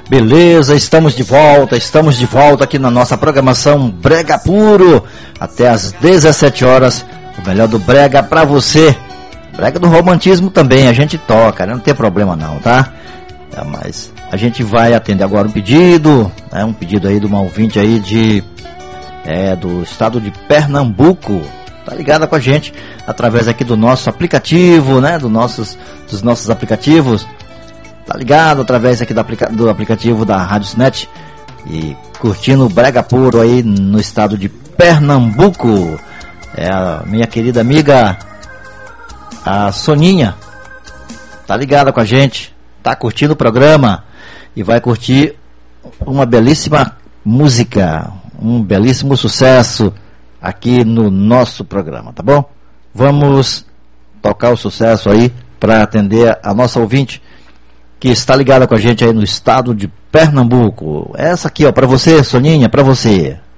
Beleza, estamos de volta aqui na nossa programação Brega Puro, até às 17 horas, o melhor do Brega pra você. Brega do romantismo também, a gente toca, né? Não tem problema não, tá? Mas a gente vai atender agora um pedido, né? Um pedido aí de uma ouvinte aí do estado de Pernambuco, tá ligada com a gente, através aqui do nosso aplicativo, né? Dos nossos aplicativos. Tá ligado através aqui do aplicativo da Radiosnet e curtindo o Brega Puro aí no estado de Pernambuco. É a minha querida amiga, a Soninha, tá ligada com a gente, tá curtindo o programa e vai curtir uma belíssima música, um belíssimo sucesso aqui no nosso programa, tá bom? Vamos tocar o sucesso aí para atender a nossa ouvinte que está ligada com a gente aí no estado de Pernambuco. Essa aqui, ó, pra você, Soninha, pra você.